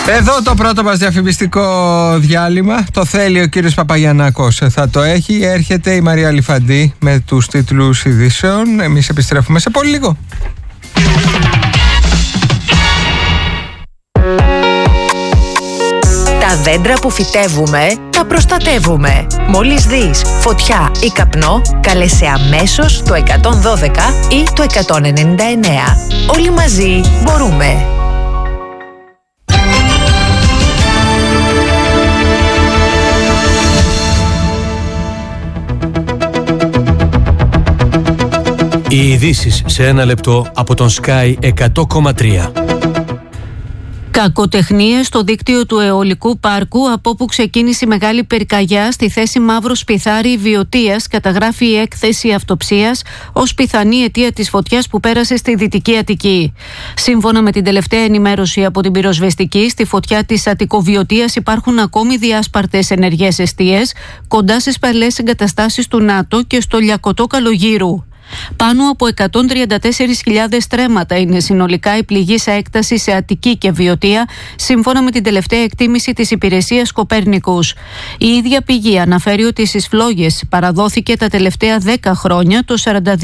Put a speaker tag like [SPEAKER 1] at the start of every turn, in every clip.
[SPEAKER 1] Εδώ το πρώτο μας διαφημιστικό διάλειμμα. Το θέλει ο κύριος Παπαγιαννάκος. Θα το έχει. Έρχεται η Μαρία Λιφαντή με τους τίτλους ειδήσεων. Εμείς επιστρέφουμε σε πολύ λίγο.
[SPEAKER 2] Τα δέντρα που φυτεύουμε, τα προστατεύουμε. Μόλις δεις φωτιά ή καπνό, καλέσαι αμέσως το 112 ή το 199. Όλοι μαζί μπορούμε.
[SPEAKER 3] Οι ειδήσεις σε ένα λεπτό από τον Sky 100,3.
[SPEAKER 4] Κακοτεχνίες στο δίκτυο του αιωλικού πάρκου, από όπου ξεκίνησε η μεγάλη πυρκαγιά στη θέση Μαύρος Πιθάρη Βιωτίας, καταγράφει η έκθεση αυτοψίας ως πιθανή αιτία της φωτιάς που πέρασε στη Δυτική Αττική. Σύμφωνα με την τελευταία ενημέρωση από την πυροσβεστική, στη φωτιά της Αττικοβιωτίας υπάρχουν ακόμη διάσπαρτες ενεργές εστίες κοντά στις παλαιές εγκαταστάσεις του ΝΑΤΟ και στο Λιακωτό Καλογύρου. Πάνω από 134.000 στρέμματα είναι συνολικά η πληγήσα έκταση σε Αττική και Βιωτία, σύμφωνα με την τελευταία εκτίμηση της υπηρεσίας Κοπέρνικους. Η ίδια πηγή αναφέρει ότι στις φλόγες παραδόθηκε τα τελευταία 10 χρόνια το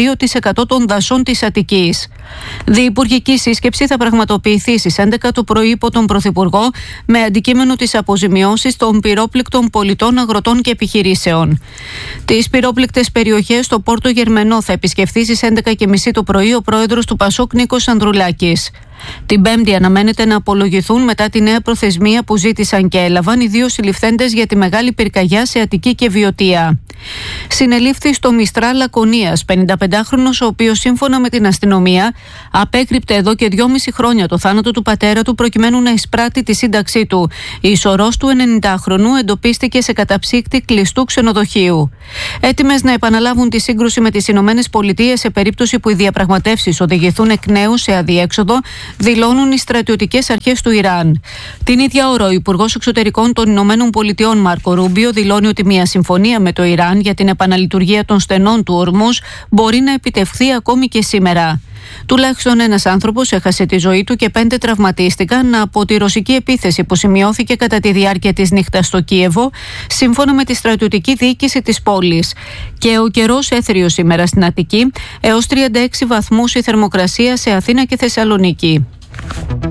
[SPEAKER 4] 42% των δασών της Αττικής. Διυπουργική σύσκεψη θα πραγματοποιηθεί στις 11 το πρωί υπό τον Πρωθυπουργό, με αντικείμενο τις αποζημιώσεις των πυρόπληκτων πολιτών, αγροτών και επιχειρήσεων. Τις πυρόπληκτες περιοχές στο Πόρτο Γερμενό θα επισκεφθεί στις 11.30 το πρωί ο πρόεδρος του Πασόκ Νίκος Ανδρουλάκης. Την Πέμπτη αναμένεται να απολογηθούν μετά τη νέα προθεσμία που ζήτησαν και έλαβαν οι δύο συλληφθέντες για τη μεγάλη πυρκαγιά σε Αττική και Βιωτία. Συνελήφθη στο Μιστρά Λακωνίας 55χρονος, ο οποίος σύμφωνα με την αστυνομία απέκρυπτε εδώ και 2,5 χρόνια το θάνατο του πατέρα του προκειμένου να εισπράττει τη σύνταξή του. Η σωρός του 90χρονου εντοπίστηκε σε καταψύκτη κλειστού ξενοδοχείου. Έτοιμες να επαναλάβουν τη σύγκρουση με τις ΗΠΑ σε περίπτωση που οι διαπραγματεύσεις οδηγηθούν εκ νέου σε αδιέξοδο, δηλώνουν οι στρατιωτικές αρχές του Ιράν. Την ίδια ώρα, ο Υπουργός Εξωτερικών των ΗΠΑ Μάρκο Ρούμπιο δηλώνει ότι μια συμφωνία με το Ιράν για την επαναλειτουργία των στενών του Ορμούζ μπορεί να επιτευχθεί ακόμη και σήμερα. Τουλάχιστον ένας άνθρωπος έχασε τη ζωή του και 5 τραυματίστηκαν από τη ρωσική επίθεση που σημειώθηκε κατά τη διάρκεια της νύχτας στο Κίεβο, σύμφωνα με τη στρατιωτική διοίκηση της πόλης. Και ο καιρός έθριο σήμερα στην Αττική, έως 36 βαθμούς η θερμοκρασία σε Αθήνα και Θεσσαλονίκη.